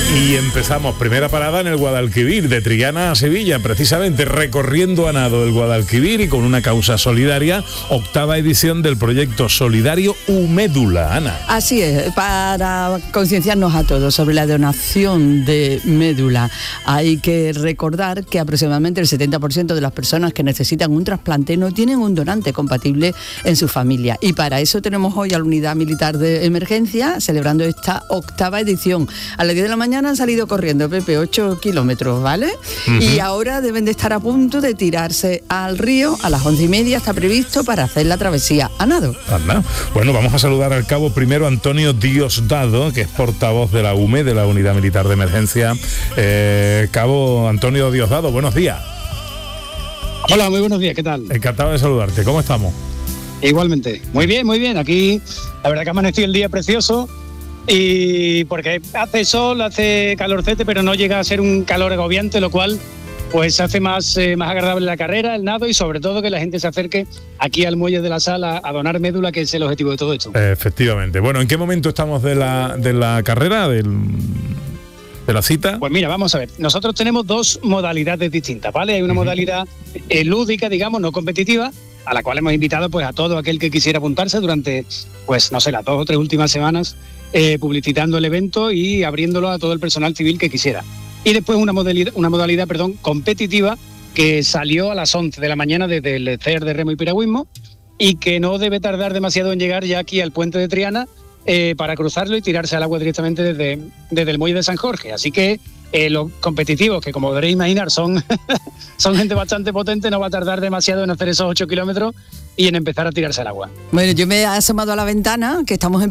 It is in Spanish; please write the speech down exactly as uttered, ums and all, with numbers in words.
Y empezamos, primera parada en el Guadalquivir, de Triana a Sevilla, precisamente recorriendo a nado el Guadalquivir y con una causa solidaria, octava edición del proyecto solidario Umédula. Ana. Así es, para concienciarnos a todos sobre la donación de médula. Hay que recordar que aproximadamente el setenta por ciento de las personas que necesitan un trasplante no tienen un donante compatible en su familia. Y para eso tenemos hoy a la Unidad Militar de Emergencia celebrando esta octava edición. A las diez de la mañana han salido corriendo, Pepe, ocho kilómetros, ¿vale? Uh-huh. Y ahora deben de estar a punto de tirarse al río. A las once y media está previsto para hacer la travesía a nado. Anda. Bueno, vamos a saludar al cabo primero Antonio Diosdado, que es portavoz de la U M E, de la Unidad Militar de Emergencia. Eh, cabo Antonio Diosdado, buenos días. Hola, muy buenos días, ¿qué tal? Encantado de saludarte, ¿cómo estamos? Igualmente, muy bien, muy bien. Aquí, la verdad que amaneció el día precioso. Y porque hace sol, hace calorcete, pero no llega a ser un calor agobiante, lo cual pues hace más, eh, más agradable la carrera, el nado y sobre todo que la gente se acerque aquí al muelle de la Sal a, a donar médula, que es el objetivo de todo esto. Efectivamente. Bueno, ¿en qué momento estamos de la, de la carrera, del, de la cita? Pues mira, vamos a ver. Nosotros tenemos dos modalidades distintas, ¿vale? Hay una uh-huh. modalidad eh, lúdica, digamos, no competitiva, a la cual hemos invitado pues a todo aquel que quisiera apuntarse durante, pues no sé, las dos o tres últimas semanas, Eh, publicitando el evento y abriéndolo a todo el personal civil que quisiera. Y después una modalidad, una modalidad perdón, competitiva que salió a las once de la mañana desde el C E R de Remo y Piragüismo y que no debe tardar demasiado en llegar ya aquí al puente de Triana eh, para cruzarlo y tirarse al agua directamente desde, desde el muelle de San Jorge. Así que eh, los competitivos, que como podréis imaginar son, son gente bastante potente, no va a tardar demasiado en hacer esos ocho kilómetros y en empezar a tirarse al agua. Bueno, yo me he asomado a la ventana, que estamos en